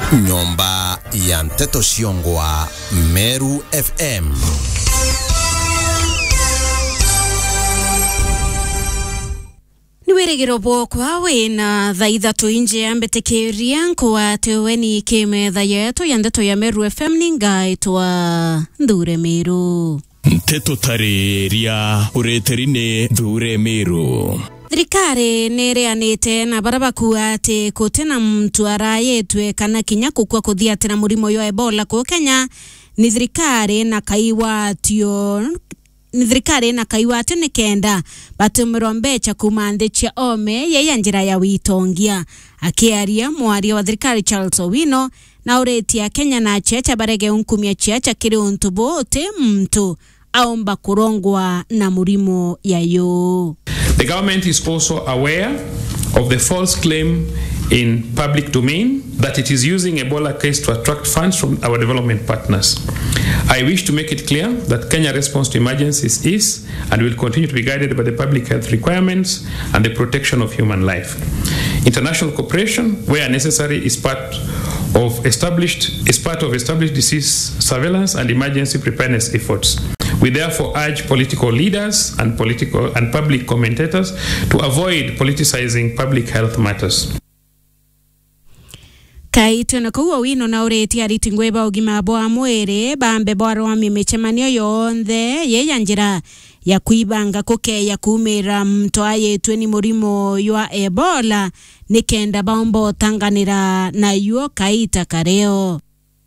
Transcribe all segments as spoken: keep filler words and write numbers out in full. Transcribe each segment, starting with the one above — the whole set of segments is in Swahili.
Nyomba ya Nteto Shiongwa, Meru F M. Niwirigiro bwokwa wina thaa ithatu inje ambetekeria kwa teweni kimetha yetu ya Nteto ya Meru F M ningaitwa Ndure Meru. Nteto tareria ureterine Ndure Meru. Thirikari nireanite na barabakua ati kutena mtu arayetwe kana kinya kukwa kuthia tena murimo yo Ebola ku Kenya ni thirikari na kaiwatio ni thirikari na kaiwatio ni kenda batumiro mbecha kumandhicha ome yeye njira ya witongia akiaria mwaria wa thirikari Charles Owino na uretia Kenya na checha barege unkumia checha kiri untu bote mtu aomba kurongwa na murimo yayo. The government is also aware of the false claim in public domain that it is using Ebola case to attract funds from our development partners. I wish to make it clear that Kenya's response to emergencies is and will continue to be guided by the public health requirements and the protection of human life. International cooperation, where necessary, is part of established is part of established disease surveillance and emergency preparedness efforts. We therefore urge political leaders and political and public commentators to avoid politicizing public health matters. Kaito na kuwa wino na ureti aritingweba ugima bwa mwere bambe bwa mimechemanio yonthe yeya njira ya kuibanga kuke ya kumira mtu ayetwe ni murimo ywa Ebola nikenda baombo tanganira na yuo kaita kareo.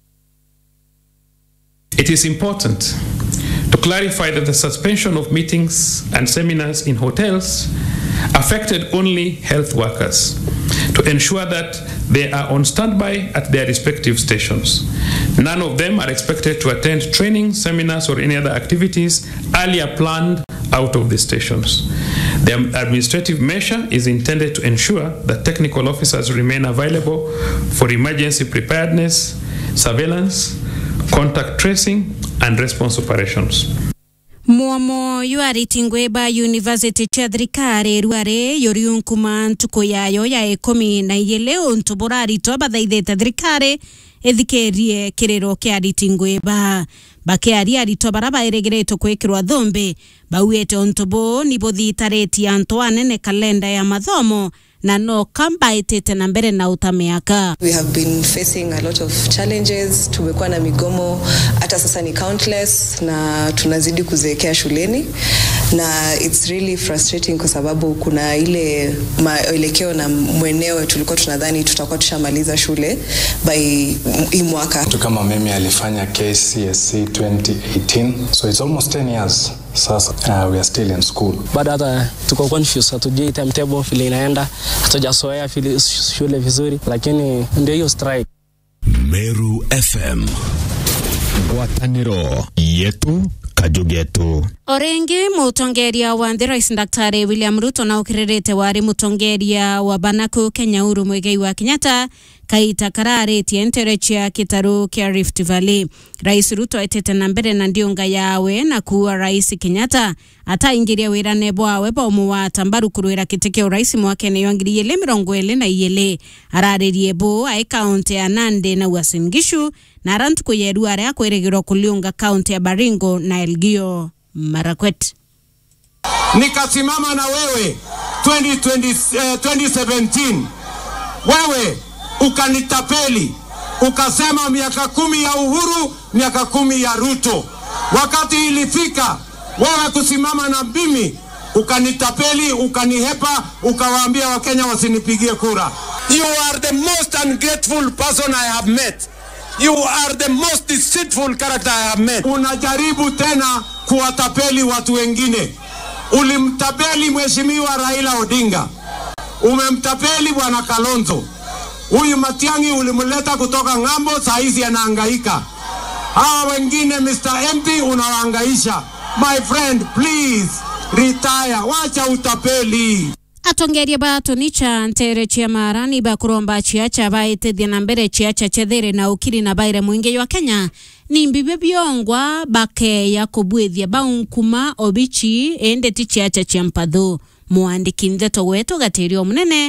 It is important to clarify that the suspension of meetings and seminars in hotels affected only health workers to ensure that they are on standby at their respective stations. None of them are expected to attend training, seminars, or any other activities earlier planned out of the stations. The administrative measure is intended to ensure that technical officers remain available for emergency preparedness, surveillance, contact tracing, and response operations. Muomo yuari tingweba University cha thirikari ruare yoriunkuma ntuko yayo ya ekomi na yeleo ntuborari toba thaithete thirikari ethikerie kirero kia ritingweba bakiari ari tobaraba eregereto kwekirwa thombe bauete ontobo nibothitareti Antoine ne kalenda ya mathomo na no kamba itete na mbere na utameaka. We have been facing a lot of challenges. Tumekuwa na migomo hata sasa ni countless na tunazidi kuzeekea shuleni na it's really frustrating kwa sababu kuna ile maelekeo na mweneo tulikuwa tunadhani tutakuwa tushamaliza shule by hii mwaka. Mtu kama mimi alifanya K C S E twenty eighteen, so it's almost ten years. Sasa uh, we are still in school. Baada hata tuko confused, hatujui timetable vile inaenda, hatujazoea shule vizuri, lakini ndio hiyo strike. Meru F M, Gwataniro yetu kajugetu. Orenge mutongeria wa Rais Daktari William Ruto na ukirerete wari mutongeria wa Banaku Kenya Uhuru Muigai wa Kenyatta kaita karare tienterechia kitaru kia Rift Valley. Rais Ruto etete na mbere na ndionga yawe na kuwa Rais Kenyatta ata ingiria wira nebo awe ba umuwa tambaru kuruira kiteke uraisi mwake na yongiri yele mirongo ele na yele araririe bo ai kaunti ya Nandi na Uasin Gishu na arantu kuyeru area kweregiro kuliunga kaunti ya Baringo na Elgeyo Marakwet. Nikasimama na wewe twenty twenty, uh, twenty seventeen wewe ukanitapeli ukasema miaka kumi ya Uhuru, miaka kumi ya Ruto. Wakati ilifika wewe kusimama na mimi ukanitapeli, ukanihepa, ukawaambia Wakenya wasinipigie kura. You are the most ungrateful person I have met. You are the most deceitful character I have met. Unajaribu tena kuwatapeli watu wengine. Ulimtapeli Mheshimiwa Raila Odinga. Umemtapeli Bwana Kalonzo. Huyu Matiang'i ulimuleta kutoka ngambo, saizi anahangaika. Hawa wengine Mister M P unawahangaisha. My friend, please retire. Wacha utapeli. Atongeria bato nicha ntere chia marani ba kuromba chiacha baite dina mbere chiacha chedhere na ukiri na baire mwinge wa Kenya ni mbibe biongwa bake ya kubwethia baunkuma obichi ende ti chiacha chiampadho muandiki ndeto wetu Gaterio Munene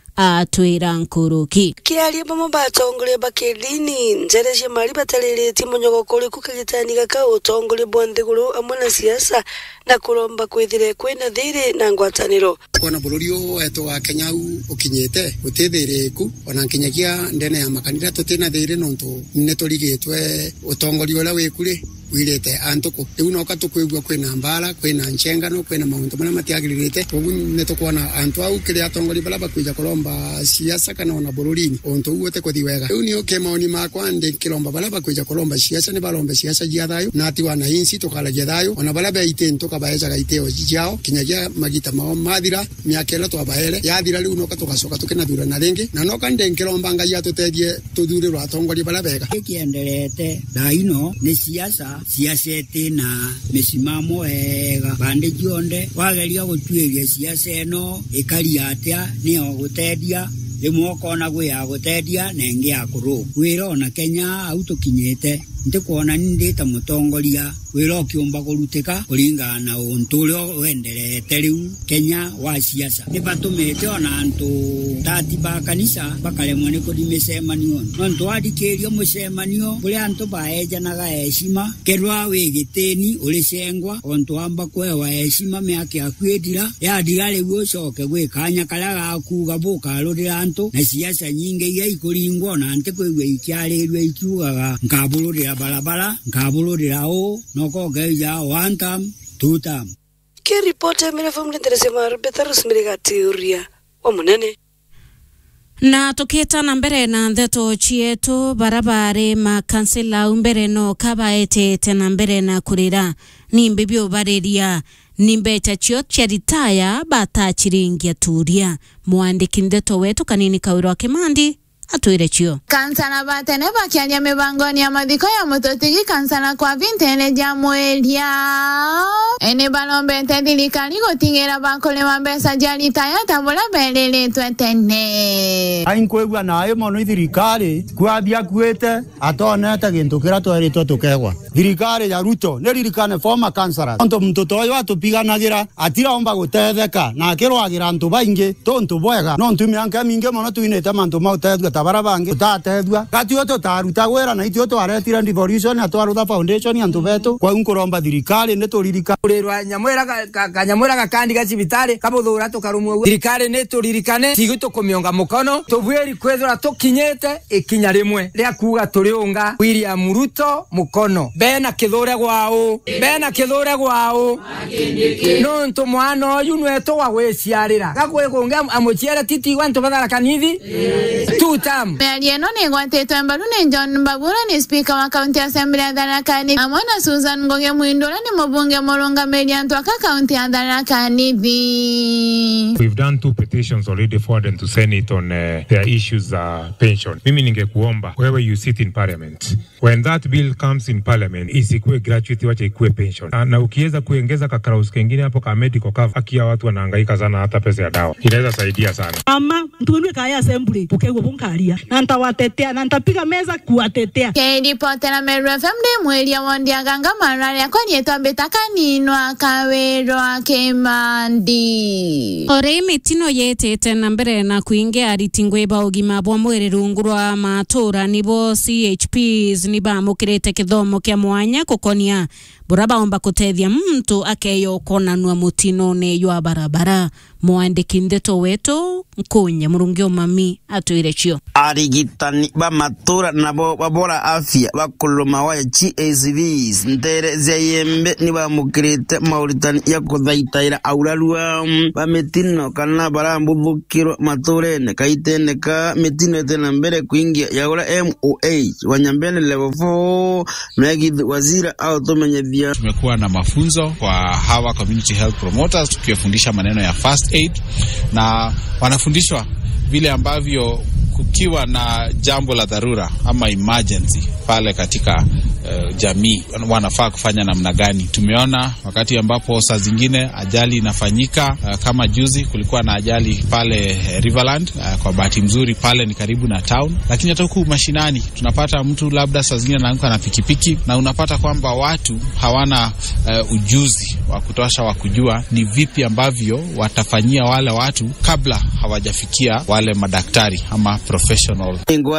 atwira Nkuruki. Kiaria bamo batongole bakilini njere je mali batalele timonyogo kole kukagitani kaka utongole bondegulu amona siasa na kulomba kwithire kwina thiri na ngwataniro kona bururio eto wa Kenya ukinyete utithire ku ona kinyagia ndene ya makanira tutina thiri nonto netorigetwe utongoli ola wekure wirete antuko riu ka tukwigwa kwina mbara kwina nchengano kwina mauntu mara matiagirite ugu netukwana antu au kire atongoli bala bakwija kulomba siasa kana ona bururini onto uote ko diwega riu ni okemaoni makwa ndi kilomba bala bakwija kulomba siasa ni balomba siasa jia thayo nati wana insi tukala jia thayo ona bala baite ntoka baeja gaiteo jiao kinyagia magita mao madira miakela to abaele yathira riu noka tugacoka tukena thura na ringi na noka ndi kilomba ngai atutethie tuthuri rwa atongoli bala bega kiendelete daino ni siasa siasete na mesimamo ega bande jionde wageria gutweria siasa eno ikari atia ni ogutedia limoko na gwe ya gutedia nenge ya kuru wiro na Kenya autokinyete ndikuona ndita mutongoria wiro kiumba kuruteka kuringana untulio wenderete riu Kenya wa siasa ni batumete ona antu tati ba kanisa bakalemwa ni kudimesemanio nonto adikerio musemanio bule antu baeja na heshima kerwa wegiteni ulisengwa onto amba kwe wa heshima miake akwedira ya digale wocoke gwe kanya kalaga kuga boka rurira antu na siasa nyinge ya ikuringwa na ante kwe ikyalirwe ikyugaga nkabulurira barabara nkabulurira o noko geja one time two time ke report mele family interese mar betarus miriga teoria wa munene na tukita na mbere na ndeto chietu barabare makansela umbere no kabaete tena mbere na kurira nimbe bio bareria nimbe tachio charitaya bata chiringia turia muandiki ndeto wetu Kanini Kawirwa Kimandi atwire chio kansana batene bakialia mibangoni ya madhiko ya mutotiki kansana kwa vintene jamuelia ene balombe tedilika ligo tingera bakole mambesa jaritaya tabula belele twetene ainkwegwa nayo mono thirikari kwabia kwete atoneta gintu kira twerito tukegwa thirikari ya Ruto neririkane former councillor onto mtoto oyo atupiganagira atira omba gutetheka na kirwagira antu baingi tontu bwega no ntumianka minge mono tuinete mantu mautethwa tabara bangi tatethwa katio to taruta gwera na itio to aretira devolution atwaruta foundation antu betu kwa unkuromba thirikari neturirika rwa nyamwera kanyamwera gakandi gacibitari kabuthura tukarumwe thirikari neturirikane tiguto kumionga mukono tubweri kwethura tukinyete ikinya rimwe ria kuga turiunga William Ruto mukono bena kithure gwao bena kithure gwao no nto mwana oyu nweto wa gweciarira gakwegunga amuciara titi wantu badala kanithi tutam Melieno ni ngwatetwe mbalu ni John Babura ni speaker wa county assembly ya Tharaka Nithi amona Susan Ngoge Mwindula ni mbunge Mulunga Medianto wa county ya Tharaka Nithi. We've done two petitions already forwarded to Senate on uh, their issues uh, pension. Mimi ningekuomba wewe you sit in parliament. When that bill comes in parliament isikuwe gratuity wacha ikuwe pension. Na, na ukiweza kuongeza kakraus kengine hapo ka medical cover akia watu wanahangaika sana hata pesa ya dawa. Inaweza saidia sana. Ama mtuwe kaya assembly ukego bunkaria. Na ntawatetea na ntapiga meza kuwatetea. Kedi potera Meru F M de mweli ya wondi ya ganga marari ya kwenye yetu abetaka Ninwa Kawirwa Kimandi. Ore mitino yete tena mbere na kuingia ritingweba ugima bwa mwere rungurwa matura nibo C H Ps niba mukirete kithomo kia mwanya kukonia buraba omba kutethia mtu akeyo konanwa mutino ne ywa barabara muandiki ndeto wetu Nkunya Murungio Mami atwire chio arigitani ba matura nabo babora afya bakuluma wa G S Vs ndere zeyembe niba mukirete Mauritania yakuthaitaira aurarua ba metino kana barambuvukiro maturene kaitene ka metino tena mbere kuingia yaura M O H wanyambene level four megi wazira au tumenye. Tumekuwa na mafunzo kwa hawa community health promoters tukiwafundisha maneno ya first aid na wanafundishwa vile ambavyo kukiwa na jambo la dharura ama emergency pale katika uh, jamii wanafaa kufanya namna gani. Tumeona wakati ambapo saa zingine ajali inafanyika, uh, kama juzi kulikuwa na ajali pale uh, Riverland, uh, kwa bahati mzuri pale ni karibu na town, lakini hata huku mashinani tunapata mtu labda saa zingine anaanguka na pikipiki, na unapata kwamba watu hawana uh, ujuzi wa kutosha wa kujua ni vipi ambavyo watafanyia wale watu kabla hawajafikia wale madaktari ama professional.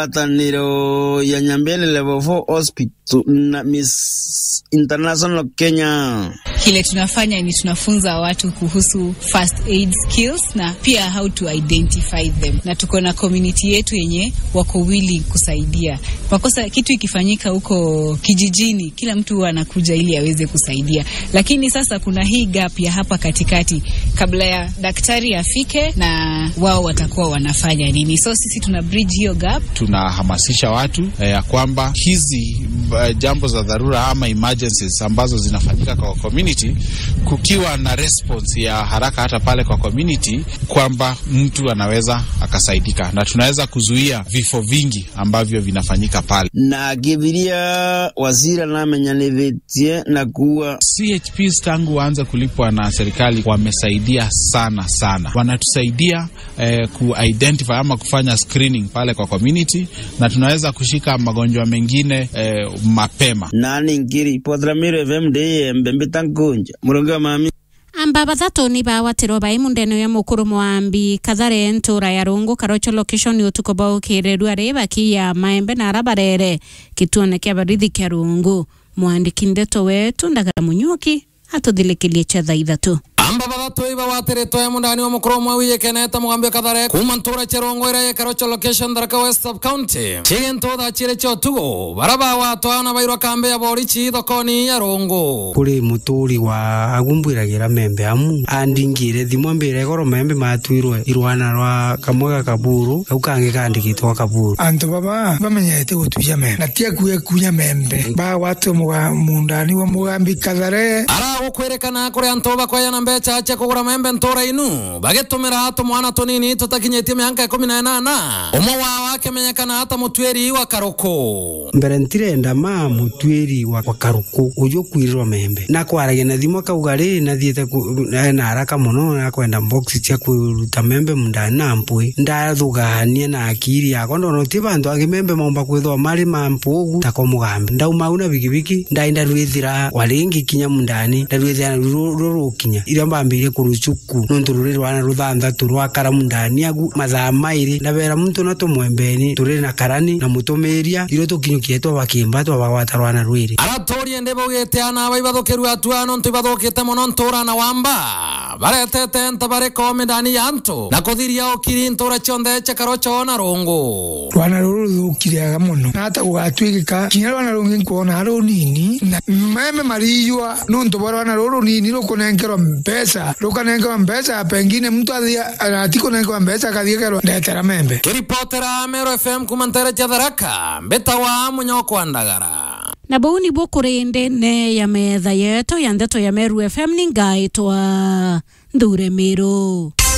Ngwataniro ya Nyambele Level four Hospital na Miss International Kenya. Kile tunafanya ni tunafunza watu kuhusu first aid skills na pia how to identify them. Na tuko na community yetu yenye wako willing kusaidia. Makosa kitu ikifanyika huko kijijini, kila mtu anakuja ili aweze kusaidia. Lakini sasa kuna hii gap ya hapa katikati kabla ya daktari afike na wao watakuwa wanafanya nini. So sisi tuna bridge hiyo gap. Tunahamasisha watu ya eh, kwamba hizi uh, jambo za dharura ama emergencies ambazo zinafanyika kwa community, kukiwa na response ya haraka hata pale kwa community, kwamba mtu anaweza akasaidika na tunaweza kuzuia vifo vingi ambavyo vinafanyika pale. Na kibiria wazira na menyanevetie na kuwa C H Ps tangu waanze kulipwa na serikali wamesaidia sana sana. Wanatusaidia eh, ku-identify ama kufanya screening pale kwa community, na tunaweza kushika magonjwa mengine eh, mapema. Nani ngiri Podramiro F M de mbembe tangunja murongo mami amba bathato ni bawatiro bai mundeno ya mukuru mwambi kathare ntura ya rungu karocho location utuko bao kireru areba kia maembe na arabarere kituone kia barithi kia rungu mwandiki ndeto wetu ndagara munyuki atuthilekelie cha thaithatu. Amba bathato iba watereto ya mundani wa mukuru mwawiye keneta mugambe kathare kuma ntura chirongo ira ya karocho location Tharaka West Sub County chigento da chire cho tugo baraba watwana bairwa kambe ya borichi thokoni ya rungu kuri muturi wa agumbwiragira membe amu andingire thimo mbere goro membe matwirwe irwana rwa kamwaga kaburu ukange kandikitwa kaburu anto baba bamenyete gutuya membe natia kuye kunya membe ba watu muga mundani wa mugambi kathare ara gukwerekana kuri anto bakwaya na chache kugura membe ntora inu bagetumira hatu mwana tonini tutakinyetie mianka kumi na nana umo wa wake menyekana hata mutweri wa Karuku mbere ntirenda ma mutweri wa Karuku ujo kwirwa membe na kwarage na thimo kaugari na thiete na haraka muno na kwenda box cia kuruta membe mundani na mpui ndathuganie na akiri yako ndono tibantu angi membe momba kwithwa mari mampugu tako mugambe ndauma una bigibiki ndainda rwithira walingi kinya mundani ndarwithira ruru kinya mbambire kuruchuku nonturure rwana ruthanda turwa karamu ndani agu mathaa mairi ndabera muntu na tumwembeni turire na karani na mutumeria iro tukinyukie to bakimba to bagwatarwana rwiri aratori ndebo geteana baibathokeru atuano ntibathokete muno ntura na wamba baretete ntabare kome ndani yanto na kuthiria okiri ntura chonde cha karocho na rungu rwana ruru thukiriaga muno nata gugatwigika kinya rwana rungi kuona haro nini na meme mariywa nonto rwana ruru nini rukunengerwa pesa rukanengerwa pesa pengine mtu atiko nengerwa pesa kadhiekero ndetera membe kiripotera Meru F M kumantere cha Tharaka mbeta wa munyoko andagara na bauni bukurinde ne ya metha yeto ya ndeto ya Meru F M ningaitwa Ndure Miru.